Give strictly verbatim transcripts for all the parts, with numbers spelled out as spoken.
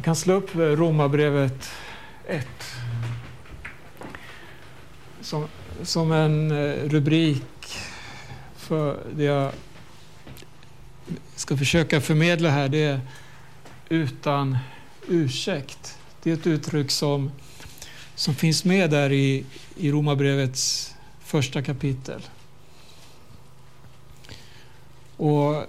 kan slå upp Romarbrevet ett som, som en rubrik för det jag ska försöka förmedla här. Det är utan ursäkt. Det är ett uttryck som, som finns med där i, i Romarbrevets första kapitel. Och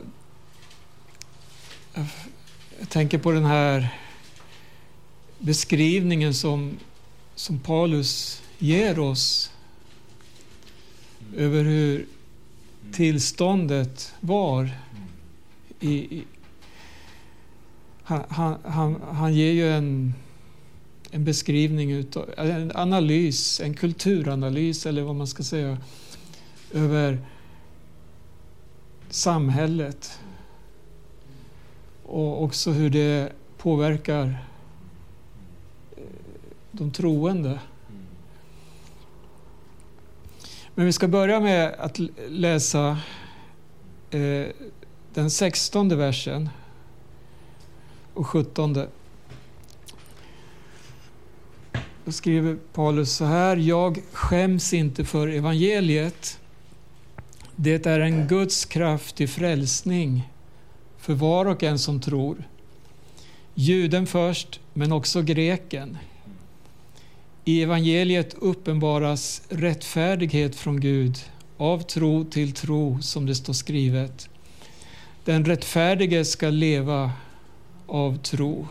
jag tänker på den här beskrivningen som, som Paulus ger oss över hur tillståndet var. I, i, han, han, han, han ger ju en, en beskrivning, utav, en analys, en kulturanalys eller vad man ska säga, över samhället. Och också hur det påverkar de troende. Men vi ska börja med att läsa eh, den sextonde versen och sjuttonde. Då skriver Paulus så här: jag skäms inte för evangeliet. Det är en Guds kraft till frälsning för var och en som tror. Juden först, men också greken. I evangeliet uppenbaras rättfärdighet från Gud, av tro till tro, som det står skrivet. Den rättfärdige ska leva av tro.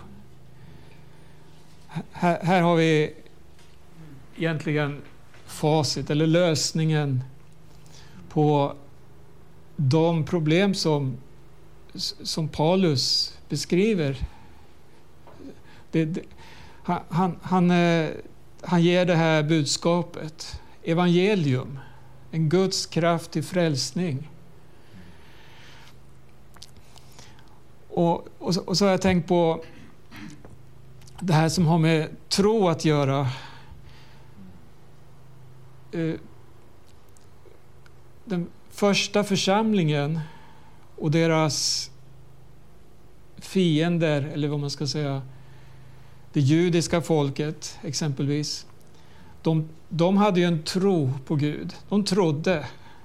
Här, här har vi egentligen facit eller lösningen på de problem som, som Paulus beskriver. Det, det, han, han, han ger det här budskapet, evangelium, en Guds kraft till frälsning. Och, och, så, och så har jag tänkt på det här som har med tro att göra. Den första församlingen och deras fiender, eller vad man ska säga, det judiska folket exempelvis, de, de hade ju en tro på Gud. De trodde.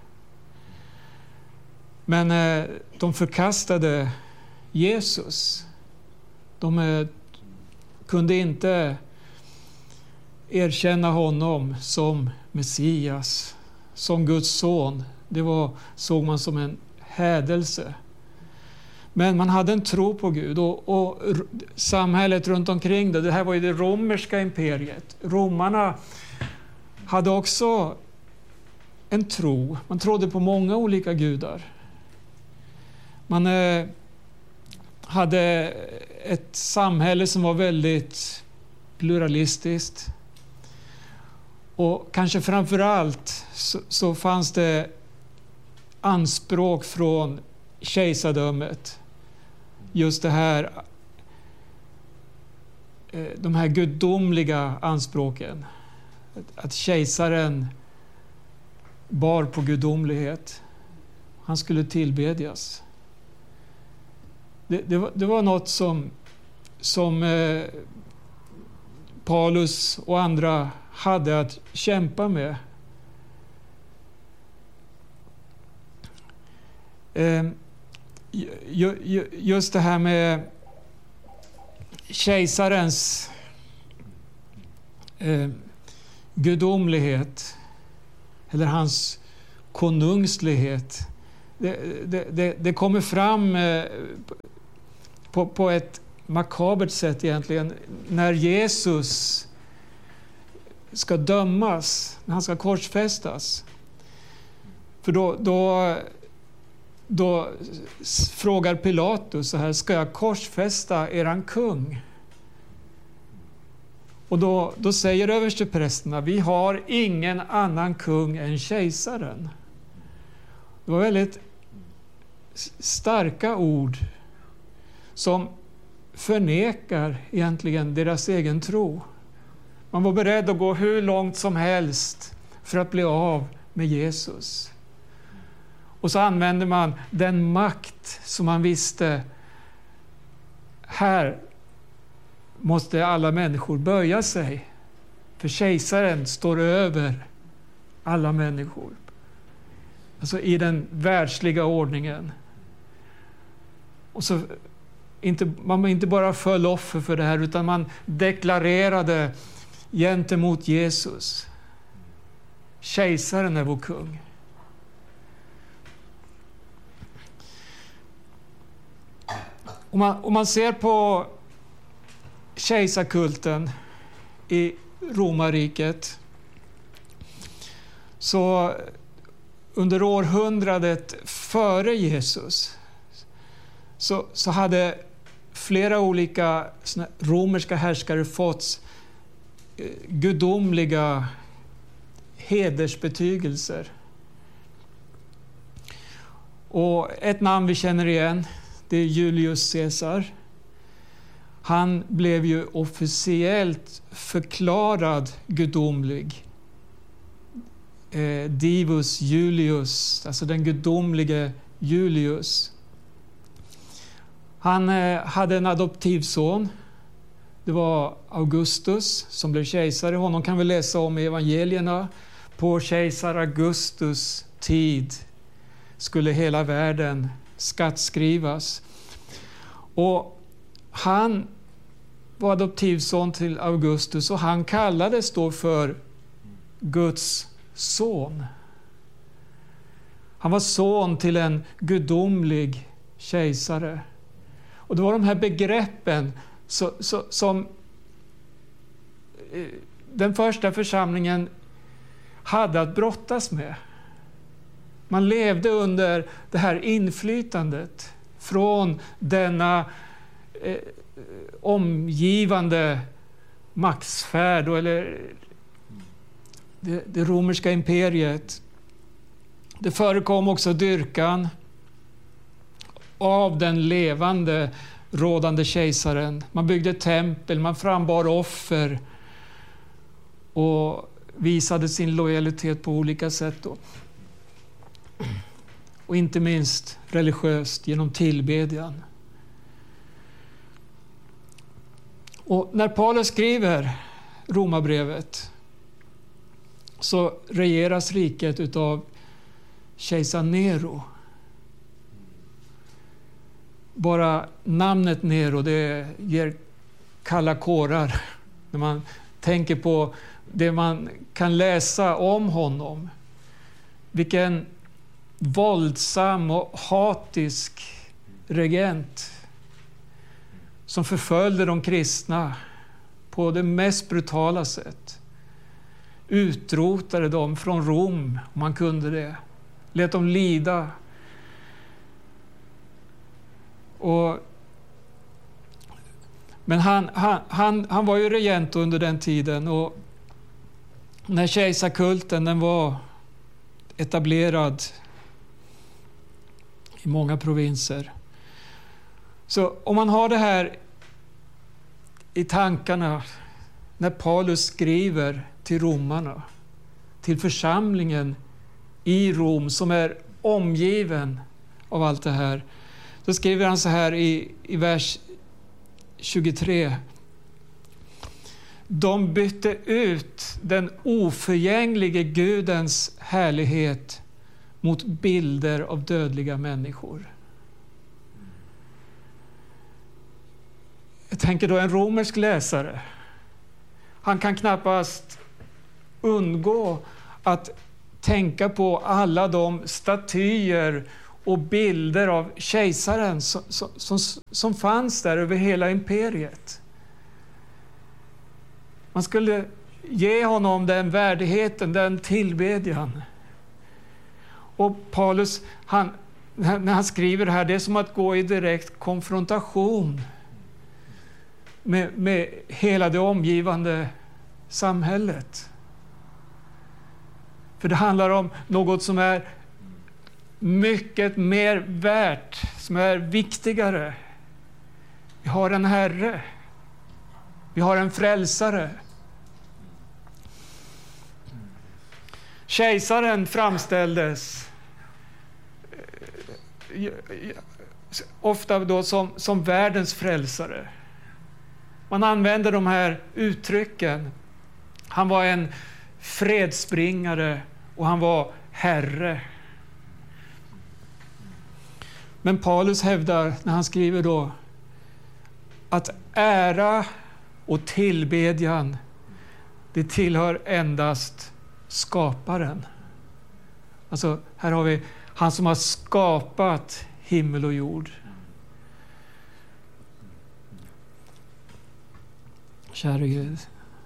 Men eh, de förkastade Jesus. De eh, kunde inte erkänna honom som Messias, som Guds son. Det var, såg man som en hädelse. Men man hade en tro på Gud och, och samhället runt omkring det. Det här var ju det romerska imperiet. Romarna hade också en tro. Man trodde på många olika gudar. Man eh, hade ett samhälle som var väldigt pluralistiskt. Och kanske framför allt så, så fanns det anspråk från kejsardömet. Just det här, de här gudomliga anspråken. Att kejsaren bar på gudomlighet. Han skulle tillbedjas. Det, det, var, det var något som, som eh, Paulus och andra hade att kämpa med. Eh, ju, ju, just det här med kejsarens eh, gudomlighet eller hans konungslighet, det, det, det, det kommer fram eh, på, på ett makabert sätt egentligen när Jesus ska dömas, när han ska korsfästas. För då, då, då frågar Pilatus så här: ska jag korsfästa eran kung? Och då, då säger översteprästerna: vi har ingen annan kung än kejsaren. Det var väldigt starka ord som förnekar egentligen deras egen tro. Man var beredd att gå hur långt som helst för att bli av med Jesus. Och så använde man den makt som man visste, här måste alla människor böja sig. För kejsaren står över alla människor. Alltså i den världsliga ordningen. Och så inte, man inte bara föll offer för det här, utan man deklarerade gentemot Jesus: kejsaren är vår kung. Om man, om man ser på kejsarkulten i Romarriket, så under århundradet före Jesus så, så hade flera olika romerska härskare fått gudomliga hedersbetygelser. Och ett namn vi känner igen, det är Julius Caesar. Han blev ju officiellt förklarad gudomlig. Eh, Divus Julius, alltså den gudomlige Julius. Han eh, hade en adoptivson. Det var Augustus som blev kejsare. Honom kan vi läsa om i evangelierna. På kejsar Augustus tid skulle hela världen skattskrivas. Och han var adoptivson till Augustus, och han kallades då för Guds son. Han var son till en gudomlig kejsare. Och det var de här begreppen så, så, som den första församlingen hade att brottas med. Man levde under det här inflytandet från denna eh, omgivande maktsfärd, eller det, det romerska imperiet. Det förekom också dyrkan av den levande rådande kejsaren. Man byggde tempel, man frambar offer och visade sin lojalitet på olika sätt då. Och inte minst religiöst genom tillbedjan. Och när Paulus skriver Romarbrevet så regeras riket utav kejsar Nero. Bara namnet Nero, det ger kalla kårar när man tänker på det man kan läsa om honom. Vilken våldsam och hatisk regent som förföljde de kristna på det mest brutala sätt. Utrotade dem från Rom, om man kunde det. Lät dem lida. Och, men han, han, han, han var ju regent under den tiden, och när kejsarkulten den var etablerad i många provinser. Så om man har det här i tankarna när Paulus skriver till romarna, till församlingen i Rom som är omgiven av allt det här, så skriver han så här i, i vers tjugotre. De bytte ut den oförgänglige Gudens härlighet mot bilder av dödliga människor. Jag tänker då en romersk läsare. Han kan knappast undgå att tänka på alla de statyer och bilder av kejsaren som, som, som fanns där över hela imperiet. Man skulle ge honom den värdigheten, den tillbedjan. Och Paulus, han, när han skriver det här, det är som att gå i direkt konfrontation med, med hela det omgivande samhället. För det handlar om något som är mycket mer värt, som är viktigare. Vi har en Herre. Vi har en frälsare. Kejsaren framställdes ofta då som, som världens frälsare. man använder de här uttrycken. Han var en fredsbringare och han var herre. Men Paulus hävdar när han skriver då att ära och tillbedjan, det tillhör endast skaparen. Alltså här har vi han som har skapat himmel och jord. Kära Gud.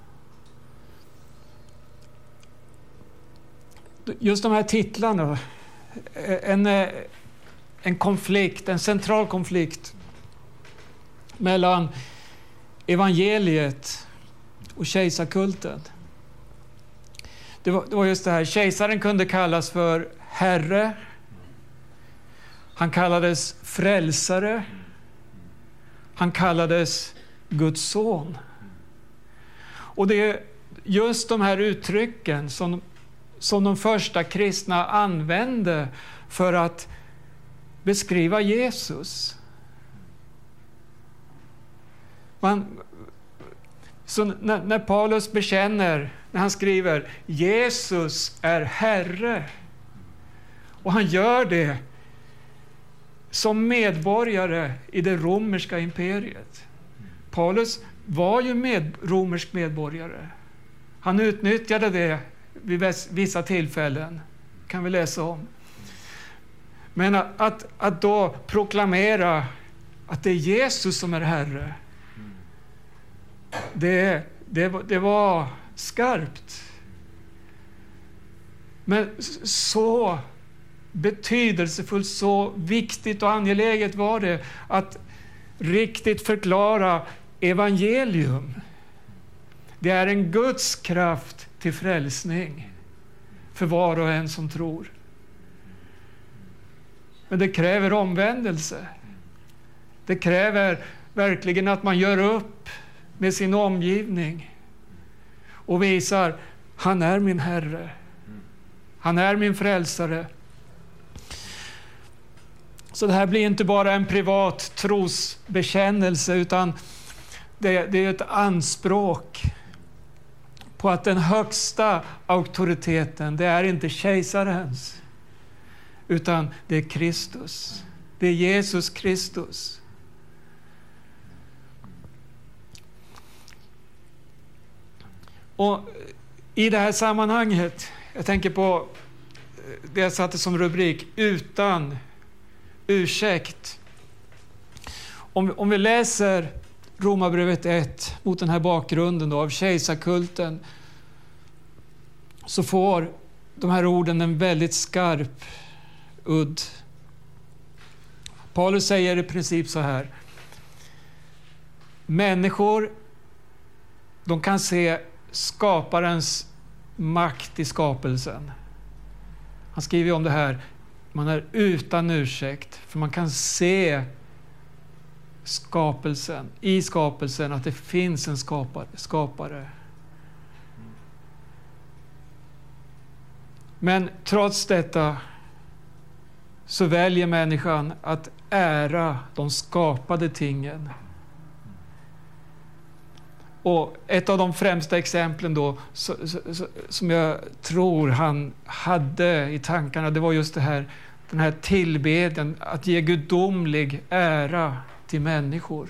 Just de här titlarna, en, en konflikt, en central konflikt mellan evangeliet och kejsarkulten. Det var, det var just det här, kejsaren kunde kallas för herre, han kallades frälsare, han kallades Guds son. Och det är just de här uttrycken som, som de första kristna använde för att beskriva Jesus. Man, så när, när Paulus bekänner, när han skriver Jesus är Herre, och han gör det som medborgare i det romerska imperiet. Paulus var ju med, romersk medborgare. Han utnyttjade det vid vissa tillfällen, kan vi läsa om. Men att, att, att då proklamera att det är Jesus som är Herre, det, det, det var skarpt. Men så betydelsefullt, så viktigt och angeläget var det att riktigt förklara evangelium. Det är en Guds kraft till frälsning för var och en som tror. Men det kräver omvändelse. Det kräver verkligen att man gör upp med sin omgivning och visar, han är min Herre. Han är min frälsare. Så det här blir inte bara en privat trosbekännelse, utan det, det är ett anspråk på att den högsta auktoriteten, det är inte kejsarens, utan det är Kristus. Det är Jesus Kristus. Och i det här sammanhanget, jag tänker på det jag satte som rubrik, utan ursäkt. Om, om vi läser Romarbrevet ett mot den här bakgrunden då, av kejsarkulten, så får de här orden en väldigt skarp udd. Paulus säger i princip så här: människor, de kan se skaparens makt i skapelsen. Han skriver om det här, man är utan ursäkt, för man kan se skapelsen, i skapelsen, att det finns en skapare. skapare. Men trots detta så väljer människan att ära de skapade tingen. Och ett av de främsta exemplen då, så, så, så, som jag tror han hade i tankarna, det var just det här, den här tillbedjan, att ge gudomlig ära till människor.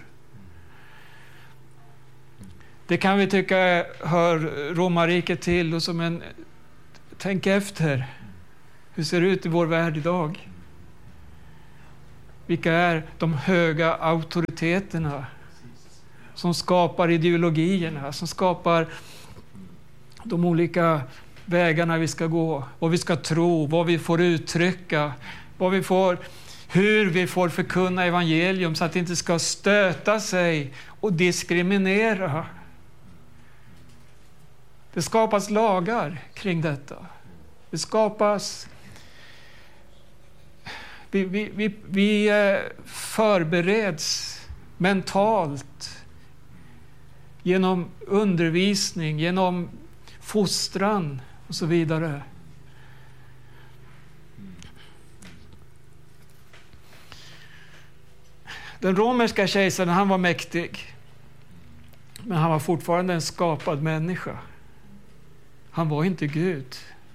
Det kan vi tycka hör romarriket till, och som en, tänk efter, hur ser det ut i vår värld idag? Vilka är de höga auktoriteterna som skapar ideologierna, som skapar de olika vägarna vi ska gå, vad vi ska tro, vad vi får uttrycka, vad vi får, hur vi får förkunna evangelium så att det inte ska stöta sig och diskriminera. Det skapas lagar kring detta. Det skapas... Vi, vi, vi, vi förbereds mentalt genom undervisning, genom fostran och så vidare. Den romerska kejsaren, han var mäktig. Men han var fortfarande en skapad människa. Han var inte Gud.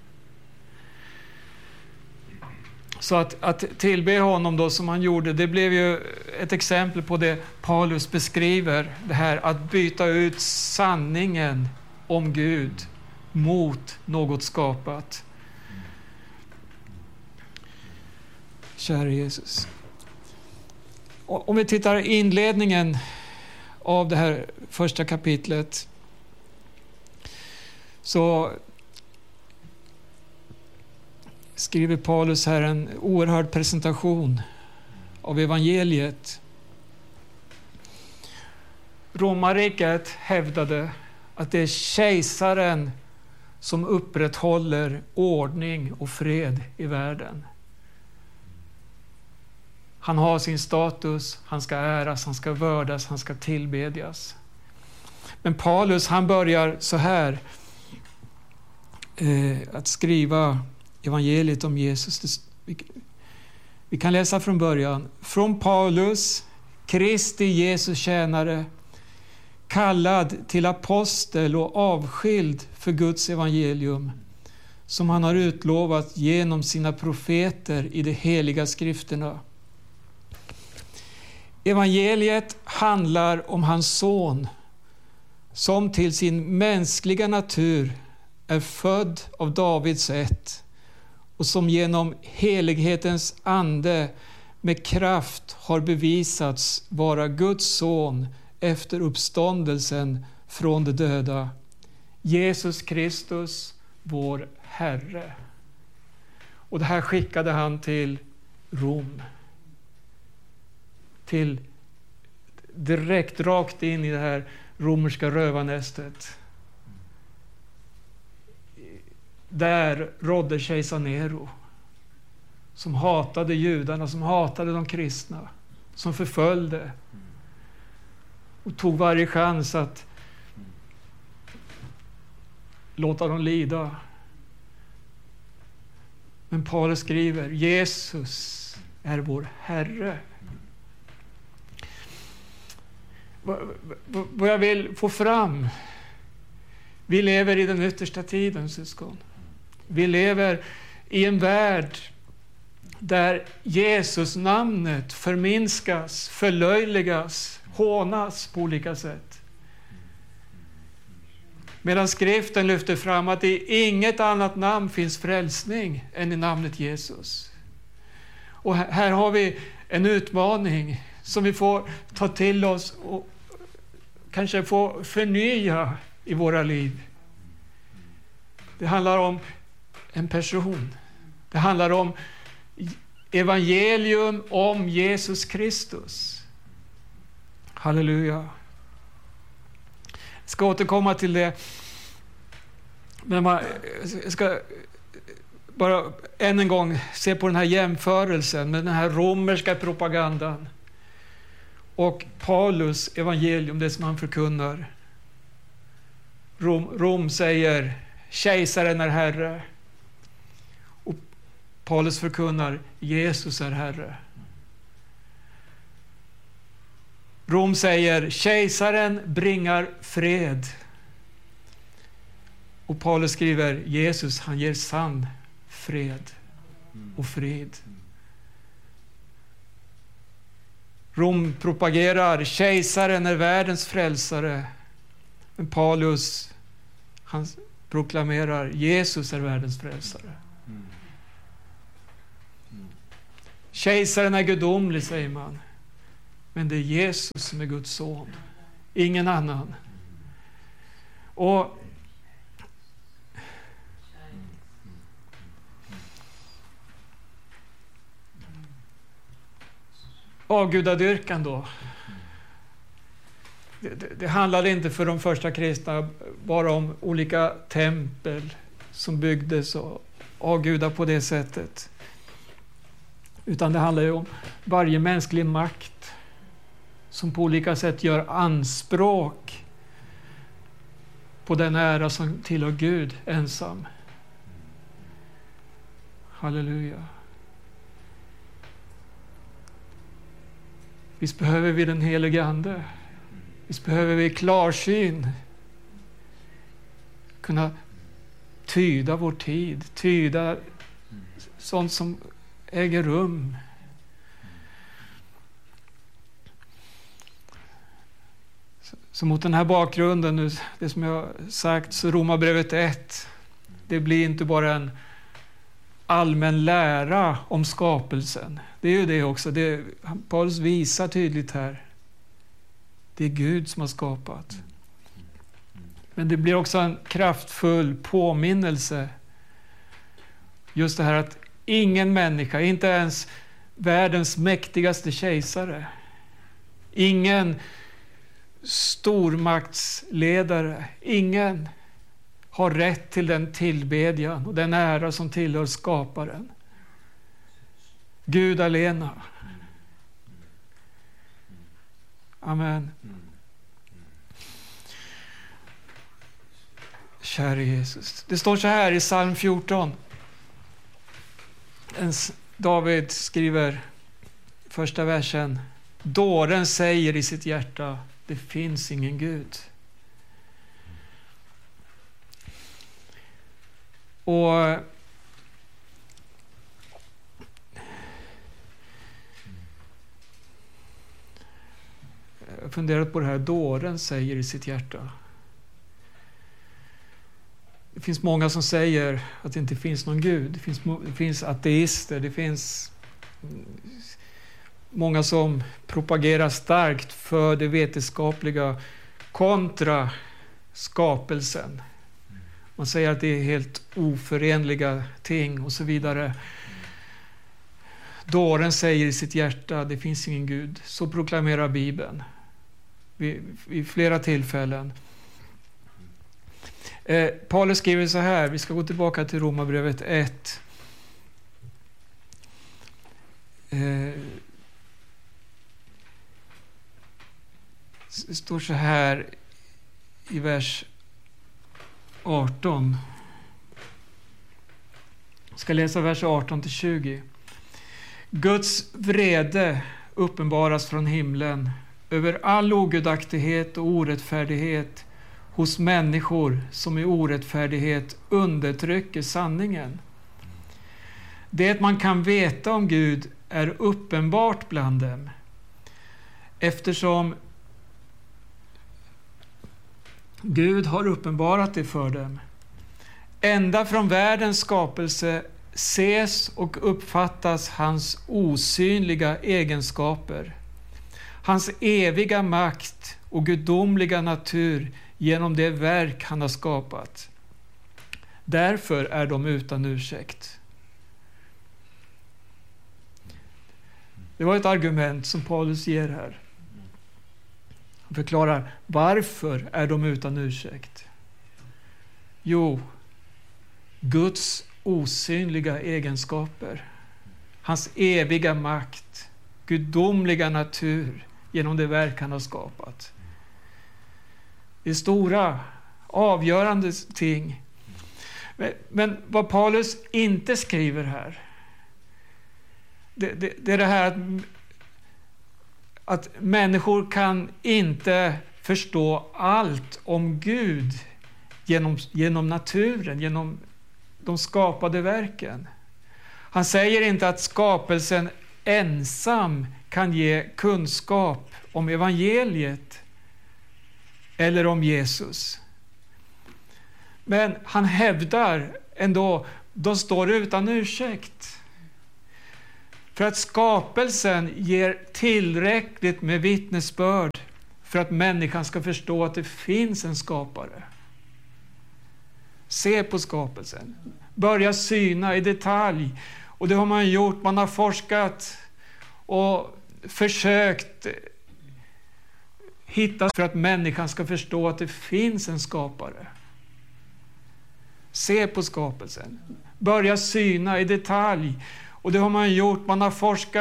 Så att, att tillbe honom då som han gjorde, det blev ju ett exempel på det Paulus beskriver. Det här att byta ut sanningen om Gud mot något skapat. Kära Jesus. Om vi tittar i inledningen av det här första kapitlet, så skriver Paulus här en oerhörd presentation av evangeliet. Romarriket hävdade att det är kejsaren som upprätthåller ordning och fred i världen. Han har sin status, han ska äras, han ska vördas, han ska tillbedjas. Men Paulus, han börjar så här eh, att skriva evangeliet om Jesus. Vi kan läsa från början. Från Paulus, Kristi Jesus tjänare, kallad till apostel och avskild för Guds evangelium, som han har utlovat genom sina profeter i de heliga skrifterna. Evangeliet handlar om hans son, som till sin mänskliga natur är född av Davids ett och som genom helighetens ande med kraft har bevisats vara Guds son efter uppståndelsen från de döda. Jesus Kristus, vår Herre. Och det här skickade han till Rom. Till direkt rakt in i det här romerska rövarnästet. Där rådde kejsar Nero, som hatade judarna, som hatade de kristna, som förföljde och tog varje chans att låta dem lida. Men Paulus skriver, Jesus är vår Herre. Vad jag vill få fram, vi lever i den yttersta tiden, syskon. Vi lever i en värld där Jesus namnet förminskas, förlöjligas, hånas på olika sätt. Medan skriften lyfter fram att i inget annat namn finns frälsning än i namnet Jesus. Och här har vi en utmaning som vi får ta till oss och kanske få förnya i våra liv. Det handlar om en person. Det handlar om evangelium om Jesus Kristus. Halleluja. Jag ska återkomma till det. Men jag ska bara än en gång se på den här jämförelsen med den här romerska propagandan och Paulus evangelium, det som han förkunnar. Rom, Rom säger kejsaren är Herre. Och Paulus förkunnar Jesus är Herre. Rom säger kejsaren bringar fred. Och Paulus skriver Jesus, han ger sann fred och frid. Rom propagerar kejsaren är världens frälsare. Men Paulus, han proklamerar Jesus är världens frälsare. Kejsaren är gudomlig, säger man. Men det är Jesus som är Guds son. Ingen annan. Och avgudadyrkan då. Det, det, det handlade inte för de första kristna bara om olika tempel som byggdes och avgudar på det sättet. Utan det handlar ju om varje mänsklig makt som på olika sätt gör anspråk på den ära som tillhör Gud ensam. Halleluja. Visst behöver vi den helige Ande. Visst behöver vi klarsyn. Kunna tyda vår tid. Tyda sånt som äger rum. Så, så mot den här bakgrunden, nu, det som jag har sagt, så Romarbrevet ett. Det blir inte bara en allmän lära om skapelsen. Det är ju det också. Det, Paulus visar tydligt här. Det är Gud som har skapat. Men det blir också en kraftfull påminnelse. Just det här att ingen människa, inte ens världens mäktigaste kejsare, ingen stormaktsledare, ingen har rätt till den tillbedjan och den ära som tillhör skaparen. Gud alena. Amen. Käre Jesus. Det står så här i psalm fjorton. David skriver första versen. Dåren säger i sitt hjärta, det finns ingen Gud. Och jag har funderat på det här, dåren säger i sitt hjärta. Det finns många som säger att det inte finns någon Gud. Det finns, det finns ateister, det finns många som propagerar starkt för det vetenskapliga kontra skapelsen. Man säger att det är helt oförenliga ting och så vidare. Dåren säger i sitt hjärta, det finns ingen Gud. Så proklamerar Bibeln vid, vid flera tillfällen. Eh, Paulus skriver så här, vi ska gå tillbaka till Romarbrevet ett. Eh, det står så här i vers arton. Jag ska läsa vers arton till tjugo. Guds vrede uppenbaras från himlen över all ogudaktighet och orättfärdighet hos människor som i orättfärdighet undertrycker sanningen. Det man kan veta om Gud är uppenbart bland dem, eftersom Gud har uppenbarat det för dem. Ända från världens skapelse ses och uppfattas hans osynliga egenskaper, hans eviga makt och gudomliga natur genom det verk han har skapat. Därför är de utan ursäkt. Det var ett argument som Paulus ger här. Han förklarar varför är de utan ursäkt. Jo, Guds osynliga egenskaper, hans eviga makt, gudomliga natur genom det verk han har skapat. Det är stora, avgörande ting. Men, men vad Paulus inte skriver här, det, det, det är det här att, att människor kan inte förstå allt om Gud genom, genom naturen, genom de skapade verken. Han säger inte att skapelsen ensam kan ge kunskap om evangeliet eller om Jesus. Men han hävdar ändå, de står utan ursäkt. För att skapelsen ger tillräckligt med vittnesbörd för att människan ska förstå att det finns en skapare. Se på skapelsen. Börja syna i detalj. Och det har man gjort. Man har forskat och försökt hitta för att människan ska förstå att det finns en skapare. Se på skapelsen. Börja syna i detalj. Och det har man gjort. Man har forskat